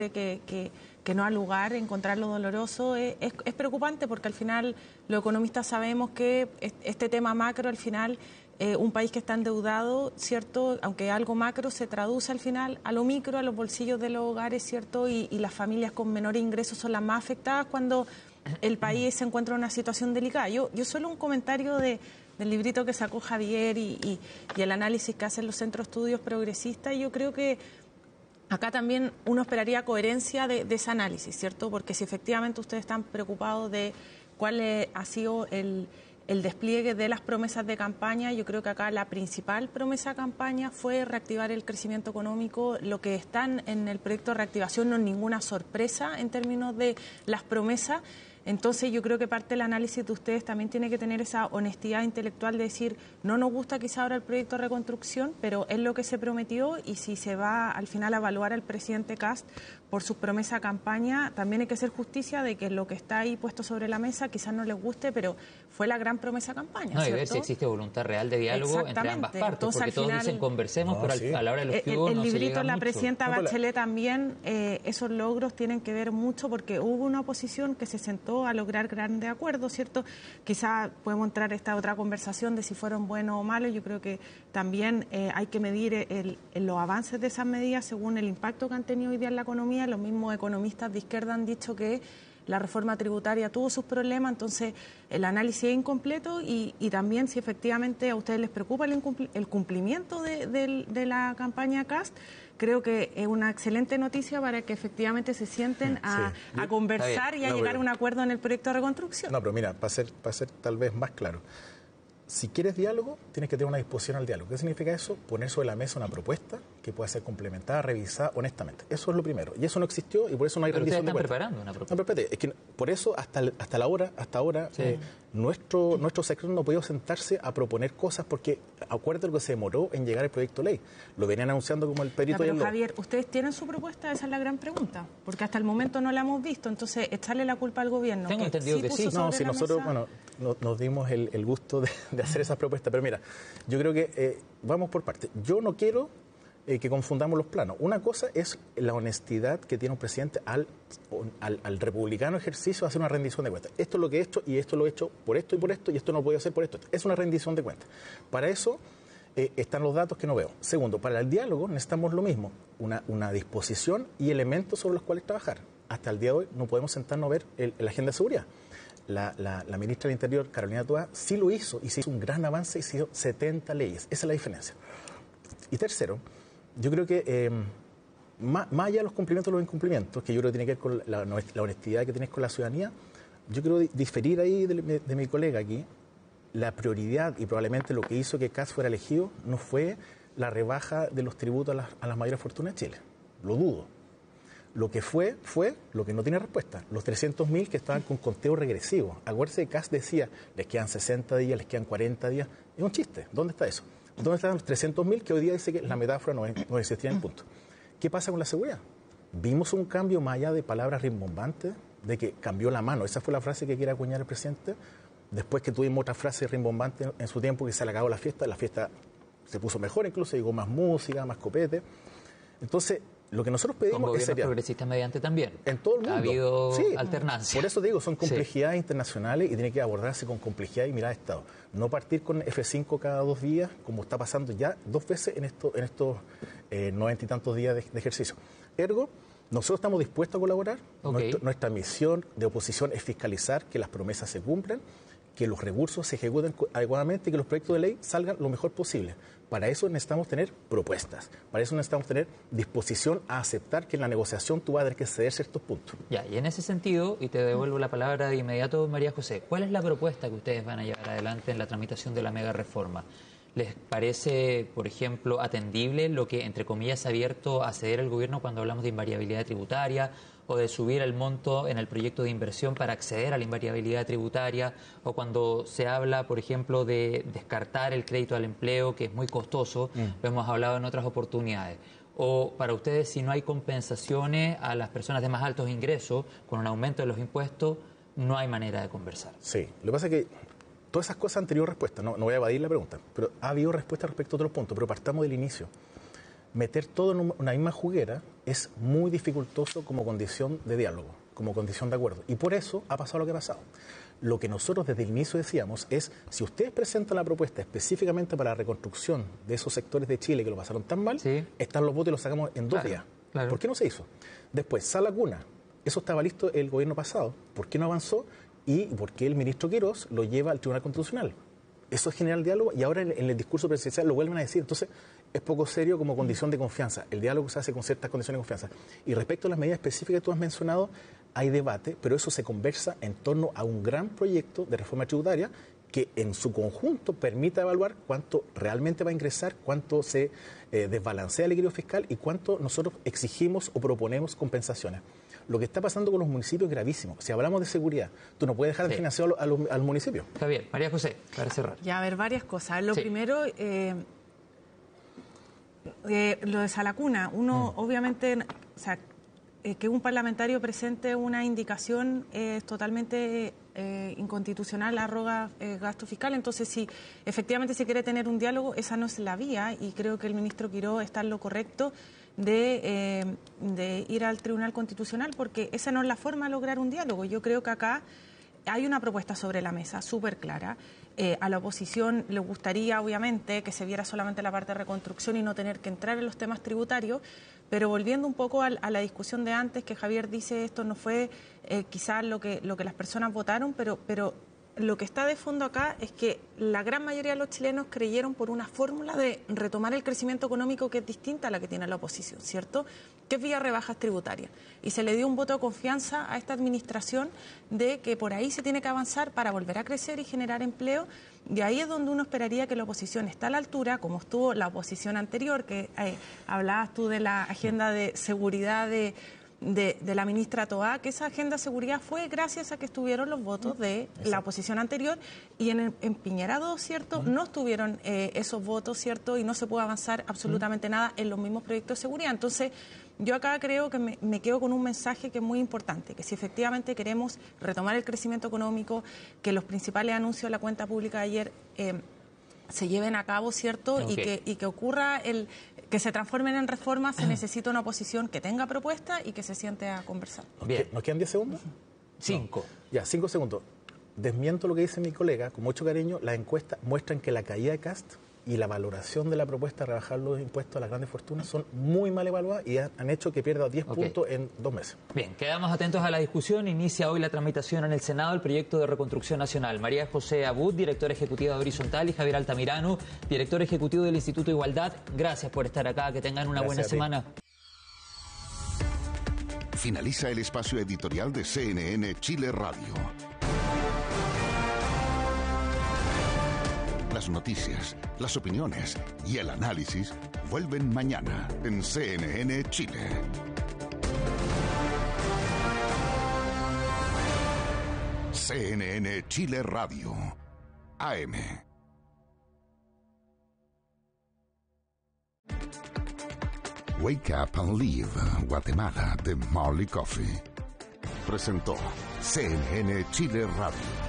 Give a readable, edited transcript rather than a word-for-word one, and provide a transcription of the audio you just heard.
que no ha lugar, encontrarlo doloroso, es preocupante porque al final los economistas sabemos que este tema macro al final, un país que está endeudado, ¿cierto? Aunque algo macro se traduce al final a lo micro, a los bolsillos de los hogares, ¿cierto? Y las familias con menores ingresos son las más afectadas cuando el país se encuentra en una situación delicada. Yo solo un comentario del librito que sacó Javier y el análisis que hacen los centros de estudios progresistas, yo creo que acá también uno esperaría coherencia de ese análisis, ¿cierto? Porque si efectivamente ustedes están preocupados de cuál ha sido el despliegue de las promesas de campaña, yo creo que acá la principal promesa de campaña fue reactivar el crecimiento económico. Lo que están en el proyecto de reactivación no es ninguna sorpresa en términos de las promesas. Entonces yo creo que parte del análisis de ustedes también tiene que tener esa honestidad intelectual de decir, no nos gusta quizá ahora el proyecto de reconstrucción, pero es lo que se prometió y si se va al final a evaluar al presidente Kast por sus promesas de campaña, también hay que hacer justicia de que lo que está ahí puesto sobre la mesa quizás no les guste, pero fue la gran promesa de campaña. No, ¿cierto? Y ver si existe voluntad real de diálogo entre ambas partes, entonces, porque todos dicen conversemos, pero sí, a la hora de los que hubo no se llega mucho. El librito de la presidenta Bachelet también, esos logros tienen que ver mucho porque hubo una oposición que se sentó a lograr grandes acuerdos, ¿cierto? Quizá podemos entrar a esta otra conversación de si fueron buenos o malos. Yo creo que también hay que medir los avances de esas medidas según el impacto que han tenido hoy día en la economía. Los mismos economistas de izquierda han dicho que la reforma tributaria tuvo sus problemas, entonces el análisis es incompleto y también si efectivamente a ustedes les preocupa el cumplimiento de la campaña Kast, creo que es una excelente noticia para que efectivamente se sienten a conversar y a llegar a un acuerdo en el proyecto de reconstrucción. No, pero mira, para ser tal vez más claro, si quieres diálogo, tienes que tener una disposición al diálogo. ¿Qué significa eso? Poner sobre la mesa una propuesta que pueda ser complementada, revisada honestamente. Eso es lo primero. Y eso no existió y por eso no hay rendición de cuentas. Pero ustedes están preparando una propuesta. No, pero espérate, es que por eso hasta ahora sí. Nuestro sector no ha podido sentarse a proponer cosas porque acuérdate lo que se demoró en llegar el proyecto de ley. Lo venían anunciando como el perito y el lobo. Javier, ¿ustedes tienen su propuesta? Esa es la gran pregunta. Porque hasta el momento no la hemos visto. Entonces, echarle la culpa al gobierno. Tengo entendido que sí. No, si nosotros, nos dimos el gusto de hacer esas propuestas. Pero mira, yo creo que vamos por partes. Yo no quiero que confundamos los planos. Una cosa es la honestidad que tiene un presidente al republicano ejercicio de hacer una rendición de cuentas. Esto es lo que he hecho y esto lo he hecho por esto y esto no lo voy a hacer por esto. Es una rendición de cuentas. Para eso están los datos que no veo. Segundo, para el diálogo necesitamos lo mismo, una disposición y elementos sobre los cuales trabajar. Hasta el día de hoy no podemos sentarnos a ver la agenda de seguridad. La ministra del Interior, Carolina Toá, sí lo hizo y se hizo un gran avance y se hizo 70 leyes. Esa es la diferencia. Y tercero, yo creo que más allá de los cumplimientos y los incumplimientos, que yo creo que tiene que ver con la honestidad que tienes con la ciudadanía, yo quiero diferir ahí de mi colega aquí. La prioridad y probablemente lo que hizo que Kast fuera elegido no fue la rebaja de los tributos a las mayores fortunas de Chile. Lo dudo. Lo que fue lo que no tiene respuesta. Los 300.000 que estaban con conteo regresivo. Acuérdense que Kast decía, les quedan 60 días, les quedan 40 días. Es un chiste. ¿Dónde está eso? ¿Dónde están los 300.000 que hoy día dice que la metáfora no existía en el punto? ¿Qué pasa con la seguridad? Vimos un cambio más allá de palabras rimbombantes, de que cambió la mano. Esa fue la frase que quiere acuñar el presidente. Después que tuvimos otra frase rimbombante en su tiempo que se le acabó la fiesta se puso mejor incluso, llegó más música, más copete. Entonces, lo que nosotros pedimos con es gobiernos progresistas mediante también. En todo el mundo. Ha habido alternancia. Por eso te digo, son complejidades internacionales y tiene que abordarse con complejidad y mirada de Estado. No partir con F5 cada 2 días, como está pasando ya 2 veces en estos 90 y tantos días de ejercicio. Ergo, nosotros estamos dispuestos a colaborar. Nuestra misión de oposición es fiscalizar que las promesas se cumplan, que los recursos se ejecuten adecuadamente y que los proyectos de ley salgan lo mejor posible. Para eso necesitamos tener propuestas, para eso necesitamos tener disposición a aceptar que en la negociación tú vas a tener que ceder ciertos puntos. Ya, y en ese sentido, y te devuelvo la palabra de inmediato, María José, ¿cuál es la propuesta que ustedes van a llevar adelante en la tramitación de la mega reforma? ¿Les parece, por ejemplo, atendible lo que, entre comillas, ha abierto a ceder el gobierno cuando hablamos de invariabilidad tributaria o de subir el monto en el proyecto de inversión para acceder a la invariabilidad tributaria o cuando se habla, por ejemplo, de descartar el crédito al empleo, que es muy costoso, lo hemos hablado en otras oportunidades? O para ustedes, si no hay compensaciones a las personas de más altos ingresos con un aumento de los impuestos, no hay manera de conversar. Sí, lo que pasa es que todas esas cosas han tenido respuesta, no voy a evadir la pregunta, pero ha habido respuesta respecto a otros puntos, pero partamos del inicio. meter todo en una misma juguera es muy dificultoso como condición de diálogo, como condición de acuerdo. Y por eso ha pasado lo que ha pasado. Lo que nosotros desde el inicio decíamos es, si ustedes presentan la propuesta específicamente para la reconstrucción de esos sectores de Chile que lo pasaron tan mal, están los votos y los sacamos en 2 días. Claro. ¿Por qué no se hizo? Después, Sala Cuna, eso estaba listo el gobierno pasado. ¿Por qué no avanzó? Y por qué el ministro Quirós lo lleva al Tribunal Constitucional. Eso es generar el diálogo y ahora en el discurso presidencial lo vuelven a decir. Entonces, es poco serio como condición de confianza. El diálogo se hace con ciertas condiciones de confianza. Y respecto a las medidas específicas que tú has mencionado, hay debate, pero eso se conversa en torno a un gran proyecto de reforma tributaria que en su conjunto permita evaluar cuánto realmente va a ingresar, cuánto se desbalancea el equilibrio fiscal y cuánto nosotros exigimos o proponemos compensaciones. Lo que está pasando con los municipios es gravísimo. Si hablamos de seguridad, tú no puedes dejar de financiar al municipio. Está bien. María José, para cerrar. Ya, a ver, varias cosas. Lo primero, lo de Sala Cuna. Uno, obviamente, o sea, que un parlamentario presente una indicación es totalmente inconstitucional, arroga gasto fiscal. Entonces, si efectivamente se quiere tener un diálogo, esa no es la vía, y creo que el ministro Quirós está en lo correcto de ir al Tribunal Constitucional, porque esa no es la forma de lograr un diálogo. Yo creo que acá hay una propuesta sobre la mesa súper clara. A la oposición le gustaría, obviamente, que se viera solamente la parte de reconstrucción y no tener que entrar en los temas tributarios, pero volviendo un poco a la discusión de antes, que Javier dice esto no fue quizás lo que las personas votaron, pero lo que está de fondo acá es que la gran mayoría de los chilenos creyeron por una fórmula de retomar el crecimiento económico que es distinta a la que tiene la oposición, ¿cierto? Que es vía rebajas tributarias. Y se le dio un voto de confianza a esta administración de que por ahí se tiene que avanzar para volver a crecer y generar empleo. Y ahí es donde uno esperaría que la oposición está a la altura, como estuvo la oposición anterior, que hablabas tú de la agenda de seguridad de la ministra Toá, que esa agenda de seguridad fue gracias a que estuvieron los votos de la oposición anterior, y en Piñera 2, ¿cierto? No estuvieron esos votos, ¿cierto? Y no se pudo avanzar absolutamente nada en los mismos proyectos de seguridad. Entonces, yo acá creo que me quedo con un mensaje que es muy importante, que si efectivamente queremos retomar el crecimiento económico, que los principales anuncios de la cuenta pública de ayer se lleven a cabo, ¿cierto? Okay. Y que ocurra que se transformen en reformas, se necesita una oposición que tenga propuesta y que se siente a conversar. Bien. ¿Nos quedan 10 segundos? 5. No. Ya, 5 segundos. Desmiento lo que dice mi colega, con mucho cariño. Las encuestas muestran que la caída de Kast y la valoración de la propuesta de rebajar los impuestos a las grandes fortunas son muy mal evaluadas y han hecho que pierda 10 puntos en 2 meses. Bien, quedamos atentos a la discusión. Inicia hoy la tramitación en el Senado del proyecto de reconstrucción nacional. María José Abud, directora ejecutiva de Horizontal, y Javier Altamirano, director ejecutivo del Instituto de Igualdad. Gracias por estar acá. Que tengan una buena semana. Finaliza el espacio editorial de CNN Chile Radio. Las noticias, las opiniones y el análisis vuelven mañana en CNN Chile. CNN Chile Radio, AM. Wake Up and Live, Guatemala, de Marley Coffee. Presentó CNN Chile Radio.